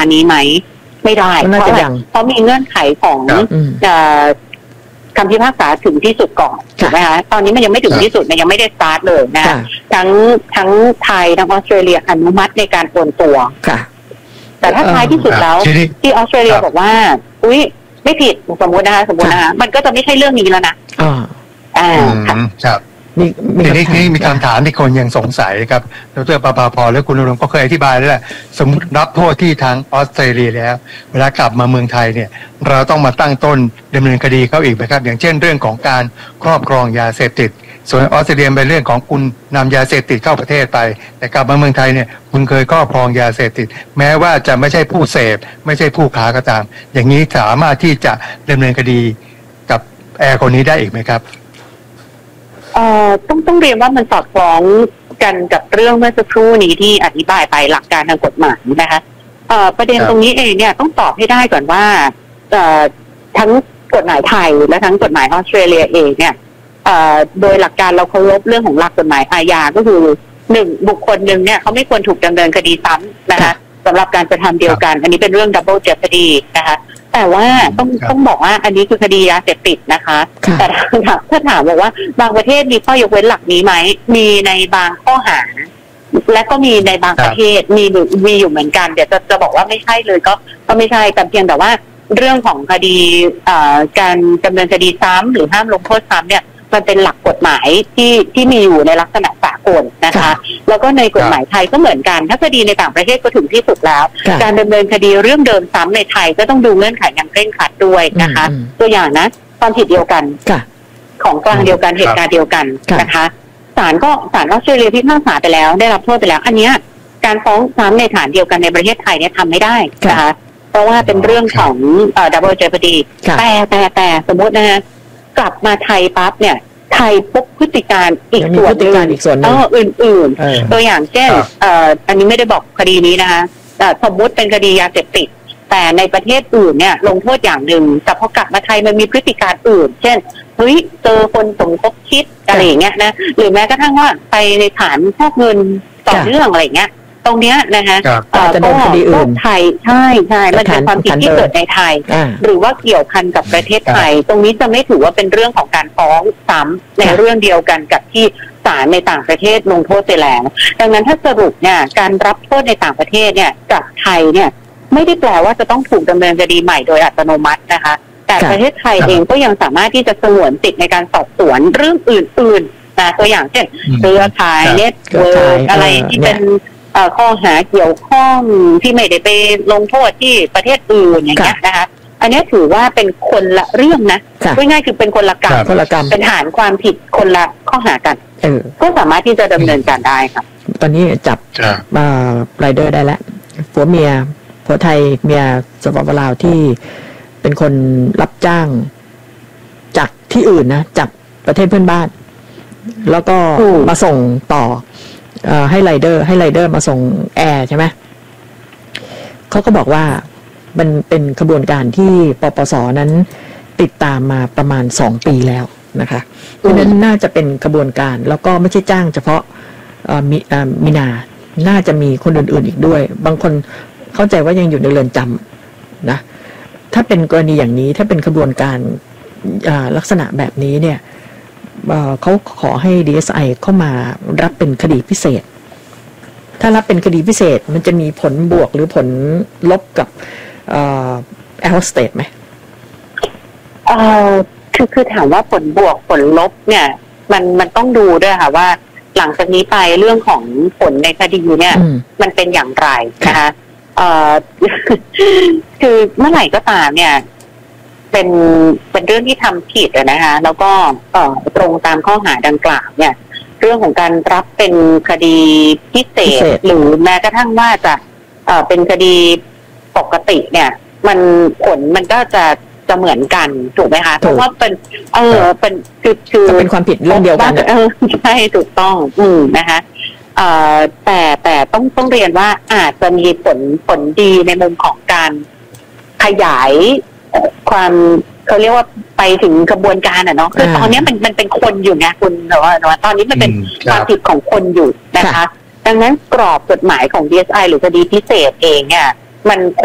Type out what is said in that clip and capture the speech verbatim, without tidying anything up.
ณนี้ไหมไม่ได้เพราะเพราะมีเงื่อนไขของคำพิพากษาถึงที่สุดก่อนถูกไหมคะตอนนี้มันยังไม่ถึงที่สุดมันยังไม่ได้สตาร์ทเลยนะคะทั้งทั้งไทยทั้งออสเตรเลียอนุมัติในการโอนตัวแต่ถ้าท้ายที่สุดแล้วที่ออสเตรเลียบอกว่าอุ้ยไม่ผิดสมมตินะคะสมมตินะคะมันก็จะไม่ใช่เรื่องนี้แล้วนะอ่าอ่าครับมีทีนี้นี่มีคำถามที่คนยังสงสัยครับดร.ประภาพรและคุณณรงค์ก็เคยอธิบายแล้วแหละสมมติรับโทษที่ทางออสเตรเลียแล้วเวลากลับมาเมืองไทยเนี่ยเราต้องมาตั้งต้นดำเนินคดีเขาอีกไหมครับอย่างเช่นเรื่องของการครอบครองยาเสพติดส่วนออสเตรเลียเป็นเรื่องของคุณนำยาเสพติดเข้าประเทศไปแต่กลับมาเมืองไทยเนี่ยคุณเคยครอบครองยาเสพติดแม้ว่าจะไม่ใช่ผู้เสพไม่ใช่ผู้ค้าก็ตามอย่างนี้สามารถที่จะดำเนินคดีกับแอร์คนนี้ได้อีกไหมครับเอ่อต้องต้องเรียนว่ามันสอดคล้องกันกับเรื่องเมื่อสักครู่นี้ที่อธิบายไปหลักการทางกฎหมายนะคะเอ่อประเด็นตรงนี้เองเนี่ยต้องตอบให้ได้ก่อนว่าเอ่อทั้งกฎหมายไทยและทั้งกฎหมายออสเตรเลียเองเนี่ยเอ่อโดยหลักการเราเคารพเรื่องของหลักกฎหมายอาญาก็คือหนึ่งบุคคลหนึ่งเนี่ยเขาไม่ควรถูกดำเนินคดีซ้ำนะคะสำหรับการกระทำเดียวกันอันนี้เป็นเรื่อง double jeopardy นะคะแต่ว่าต้องต้องบอกว่าอันนี้คือคดียาเสพติดนะคะแต่ถ้าถามบอกว่าบางประเทศมีข้อยกเว้นหลักนี้ไหมมีในบางข้อหาและก็มีในบางประเทศมีมีอยู่เหมือนกันเดี๋ยวจะจะบอกว่าไม่ใช่เลยก็ก็ไม่ใช่แต่เพียงแต่ว่าเรื่องของคดีการดำเนินคดีซ้ำหรือห้ามลงโทษซ้ำเนี่ยมันเป็นหลักกฎหมายที่ที่มีอยู่ในลักษณะสากลนะคะแล้วก็ในกฎหมายไทยก็เหมือนกันถ้าคดีในต่างประเทศก็ถึงที่สุดแล้วการดำเนินคดีเรื่องเดิมซ้ำในไทยก็ต้องดูเงื่อนไขอย่างเคร่งครัดด้วยนะคะตัวอย่างนะความผิดเดียวกันของกลางเดียวกันเหตุการณ์เดียวกันนะคะศาลก็ศาลออสเตรเลียพิพากษาไปแล้วได้รับโทษไปแล้วอันนี้การฟ้องซ้ำในฐานเดียวกันในประเทศไทยเนี่ยทำไม่ได้นะคะเพราะว่าเป็นเรื่องของเอ่อ double jeopardy แต่แต่แต่สมมตินะฮะกลับมาไทยปั๊บเนี่ยไทยพบพฤติการอีกส่วนหนึ่งเอออื่นๆตัวอย่างเช่นเอ่ออันนี้ไม่ได้บอกคดีนี้นะคะสมมุติเป็นคดียาเสพติดแต่ในประเทศอื่นเนี่ยลงโทษอย่างหนึ่งแต่พอกลับมาไทยมันมีพฤติการอื่นเช่นเฮ้ยเจอคนสมคบคิดอะไรอย่างเงี้ยนะหรือแม้กระทั่งว่าไปในฐานฟอกเงินต่อเนื่องอะไรเงี้ยตรงเนี้ยนะคะก็ก็ไทยใช่ใช่มันเป็นความผิดที่เกิดในไทยหรือว่าเกี่ยวพันกับประเทศไทยตรงนี้จะไม่ถือว่าเป็นเรื่องของการฟ้องซ้ำในเรื่องเดียวกันกับที่ศาลในต่างประเทศลงโทษไปแล้วดังนั้นถ้าสรุปเนี่ยการรับโทษในต่างประเทศเนี่ยกับไทยเนี่ยไม่ได้แปลว่าจะต้องถูกดำเนินคดีใหม่โดยอัตโนมัตินะคะแต่ประเทศไทยเองก็ยังสามารถที่จะสงวนสิทธิในการสอบสวนเรื่องอื่นๆนะตัวอย่างเช่นเครือข่ายเน็ตเวิร์กอะไรที่เป็นข้อหาเกี่ยวข้องที่ไม่ได้ไปลงโทษที่ประเทศอื่นอย่างเงี้ยนะคะอันนี้ถือว่าเป็นคนละเรื่องนะง่ายๆคือเป็นคนละกรรมเป็นฐานความผิดคนละข้อหากันก็สามารถที่จะดำเนินการได้ครับตอนนี้จับมาไรเดอร์ได้แล้วผัวเมียผัวไทยเมียสปปลาวที่เป็นคนรับจ้างจากที่อื่นนะจากประเทศเพื่อนบ้านแล้วก็มาส่งต่อให้ไรเดอร์ให้ไรเดอร์มาส่งแอร์ใช่ไหมเขาก็บอกว่ามันเป็นขบวนการที่ปปส.นั้นติดตามมาประมาณสองปีแล้วนะคะเพราะนั้นน่าจะเป็นขบวนการแล้วก็ไม่ใช่จ้างเฉพาะมีมีนาน่าจะมีคนอื่นๆอีกด้วยบางคนเข้าใจว่ายังอยู่ในเรือนจำนะถ้าเป็นกรณีอย่างนี้ถ้าเป็นขบวนการลักษณะแบบนี้เนี่ยเขาขอให้ ดี เอส ไอ เข้ามารับเป็นคดีพิเศษถ้ารับเป็นคดีพิเศษมันจะมีผลบวกหรือผลลบกับแอร์โฮสเตสไหมเอ่อคือคือถามว่าผลบวกผลลบเนี่ยมันมันต้องดูด้วยค่ะว่าหลังจากนี้ไปเรื่องของผลในคดีเนี่ยมันเป็นอย่างไรนะคะเอ่อคือเมื่อไหร่ก็ตามเนี่ยเป็นเป็นเรื่องที่ทำผิดนะคะแล้วก็ตรงตามข้อหาดังกล่าวเนี่ยเรื่องของการรับเป็นคดีพิเศษหรือแม้กระทั่งว่าจะเป็นคดีปกติเนี่ยมันผลมันก็จะจะเหมือนกันถูกไหมคะเพราะว่าเป็นเออเป็นคือคือเป็นความผิดเรื่องเดียวกันเออใช่ถูกต้องอืมนะคะเอ่อแต่แต่ต้องต้องเรียนว่าอาจจะมีผลผลดีในมุมของการขยายความเขาเรียกว่าไปถึงกระบวนการอ่ะเนาะคือตอนนี้มันมันเป็นคนอยู่ไงคุณแต่ว่าตอนนี้มันเป็นความผิดของคนอยู่นะคะดังนั้นกรอบกฎหมายของ ดี เอส ไอ หรือคดีพิเศษเองเนี่ยมัน